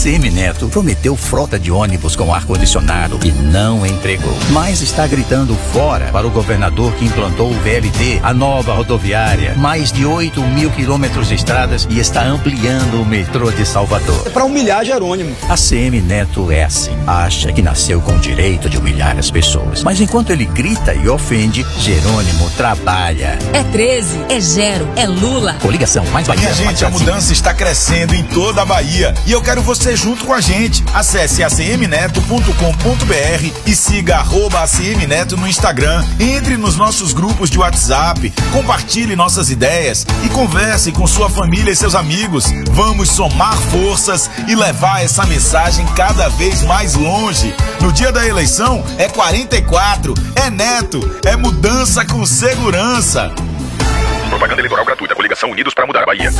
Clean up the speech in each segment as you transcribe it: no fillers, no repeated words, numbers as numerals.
ACM Neto prometeu frota de ônibus com ar-condicionado e não entregou. Mas está gritando fora para o governador que implantou o VLT, a nova rodoviária, mais de 8.000 quilômetros de estradas e está ampliando o metrô de Salvador. É para humilhar Jerônimo. ACM Neto é assim. Acha que nasceu com o direito de humilhar as pessoas. Mas enquanto ele grita e ofende, Jerônimo trabalha. É 13, é Gero, é Lula. Coligação mais Bahia. Minha gente, a mudança está crescendo em toda a Bahia e eu quero você junto com a gente. Acesse acmneto.com.br e siga @ACMNeto no Instagram. Entre nos nossos grupos de WhatsApp, compartilhe nossas ideias e converse com sua família e seus amigos. Vamos somar forças e levar essa mensagem cada vez mais longe. No dia da eleição é 44, é Neto, é mudança com segurança. Propaganda eleitoral gratuita. Coligação Unidos para mudar a Bahia.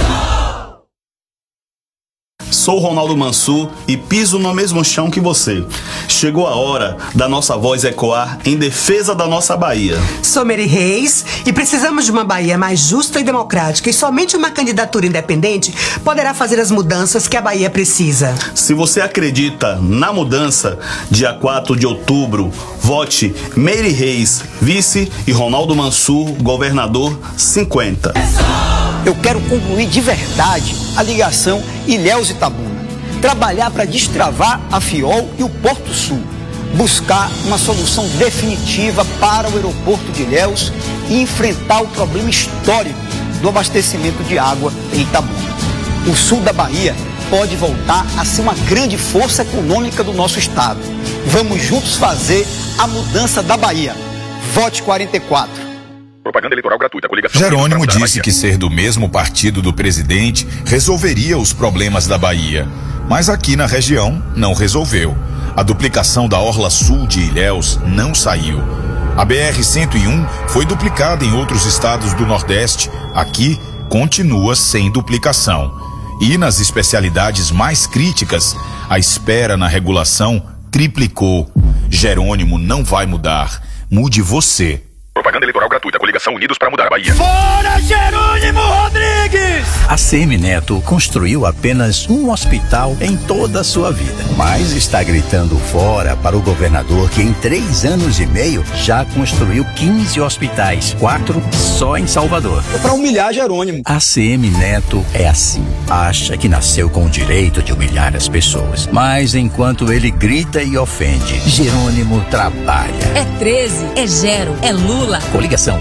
Sou Ronaldo Mansur e piso no mesmo chão que você. Chegou a hora da nossa voz ecoar em defesa da nossa Bahia. Sou Mary Reis e precisamos de uma Bahia mais justa e democrática e somente uma candidatura independente poderá fazer as mudanças que a Bahia precisa. Se você acredita na mudança, dia 4 de outubro, vote Mary Reis, vice, e Ronaldo Mansur, governador 50. Eu quero concluir de verdade a ligação Ilhéus-Itabuna. Trabalhar para destravar a FIOL e o Porto Sul. Buscar uma solução definitiva para o aeroporto de Ilhéus e enfrentar o problema histórico do abastecimento de água em Itabuna. O sul da Bahia pode voltar a ser uma grande força econômica do nosso estado. Vamos juntos fazer a mudança da Bahia. Vote 44. Propaganda eleitoral gratuita. Coligação Jerônimo Unidos para disse mudar a Bahia. que ser do mesmo partido do presidente resolveria os problemas da Bahia. Mas aqui na região não resolveu. A duplicação da Orla Sul de Ilhéus não saiu. A BR-101 foi duplicada em outros estados do Nordeste. Aqui continua sem duplicação. E nas especialidades mais críticas, a espera na regulação triplicou. Jerônimo não vai mudar. Mude você. Propaganda eleitoral gratuita. Coligação Unidos para mudar a Bahia. Fora Jerônimo Rodrigues! ACM Neto construiu apenas um hospital em toda a sua vida, mas está gritando fora para o governador que em 3 anos e meio já construiu 15 hospitais, 4 só em Salvador. É para humilhar Jerônimo. ACM Neto é assim. Acha que nasceu com o direito de humilhar as pessoas, mas enquanto ele grita e ofende, Jerônimo trabalha. É 13, é Gero, é Lula. Coligação